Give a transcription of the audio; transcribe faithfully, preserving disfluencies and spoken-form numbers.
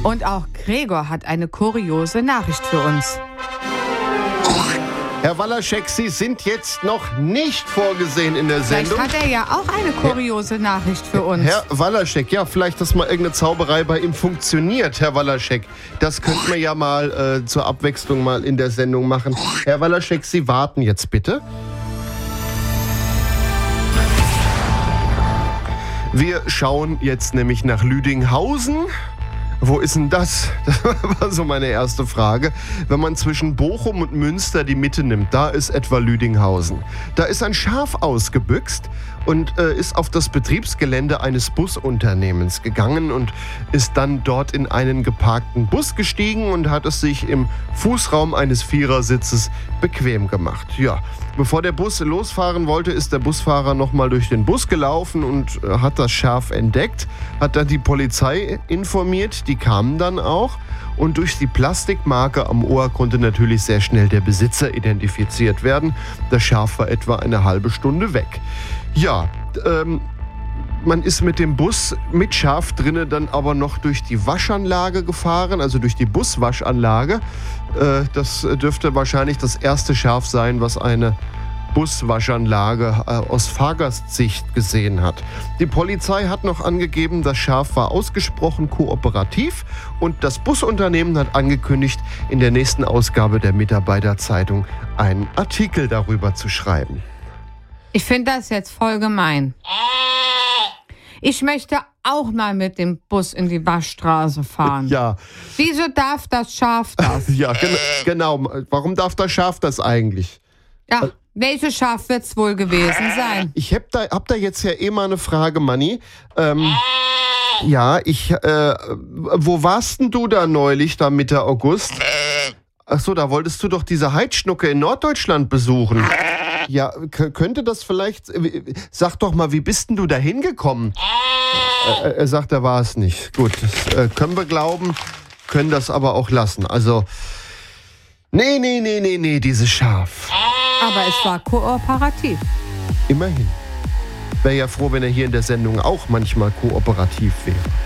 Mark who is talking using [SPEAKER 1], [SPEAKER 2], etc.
[SPEAKER 1] Und auch Gregor hat eine kuriose Nachricht für uns.
[SPEAKER 2] Herr Walaschek, Sie sind jetzt noch nicht vorgesehen in der Sendung.
[SPEAKER 1] Vielleicht hat er ja auch eine kuriose Nachricht für uns.
[SPEAKER 2] Herr Walaschek, ja, vielleicht, dass mal irgendeine Zauberei bei ihm funktioniert, Herr Walaschek. Das könnten wir ja mal äh, zur Abwechslung mal in der Sendung machen. Herr Walaschek, Sie warten jetzt bitte. Wir schauen jetzt nämlich nach Lüdinghausen. Wo ist denn das? Das war so meine erste Frage. Wenn man zwischen Bochum und Münster die Mitte nimmt, da ist etwa Lüdinghausen. Da ist ein Schaf ausgebüxt und äh, ist auf das Betriebsgelände eines Busunternehmens gegangen und ist dann dort in einen geparkten Bus gestiegen und hat es sich im Fußraum eines Vierersitzes bequem gemacht. Ja, bevor der Bus losfahren wollte, ist der Busfahrer nochmal durch den Bus gelaufen und äh, hat das Schaf entdeckt, hat dann die Polizei informiert, die kamen dann auch. Und durch die Plastikmarke am Ohr konnte natürlich sehr schnell der Besitzer identifiziert werden. Das Schaf war etwa eine halbe Stunde weg. Ja, ähm, man ist mit dem Bus mit Schaf drinne dann aber noch durch die Waschanlage gefahren, also durch die Buswaschanlage. Äh, das dürfte wahrscheinlich das erste Schaf sein, was eine Buswaschanlage äh, aus Fahrgastsicht gesehen hat. Die Polizei hat noch angegeben, das Schaf war ausgesprochen kooperativ und das Busunternehmen hat angekündigt, in der nächsten Ausgabe der Mitarbeiterzeitung einen Artikel darüber zu schreiben.
[SPEAKER 1] Ich finde das jetzt voll gemein. Ich möchte auch mal mit dem Bus in die Waschstraße fahren.
[SPEAKER 2] Ja.
[SPEAKER 1] Wieso darf das Schaf das?
[SPEAKER 2] Ja, gen- genau. Warum darf das Schaf das eigentlich?
[SPEAKER 1] Ja, welches Schaf wird es wohl gewesen sein?
[SPEAKER 2] Ich hab da, hab da jetzt ja eh mal eine Frage, Manni. Ähm, ja, ich, äh, wo warst denn du da neulich, da Mitte August? Ach so, da wolltest du doch diese Heidschnucke in Norddeutschland besuchen. Ja, k- könnte das vielleicht... Sag doch mal, wie bist denn du da hingekommen? Äh, er sagt, er war es nicht. Gut, das äh, können wir glauben, können das aber auch lassen. Also, nee, nee, nee, nee, nee, dieses Schaf.
[SPEAKER 1] Aber es war kooperativ.
[SPEAKER 2] Immerhin. Wäre ja froh, wenn er hier in der Sendung auch manchmal kooperativ wäre.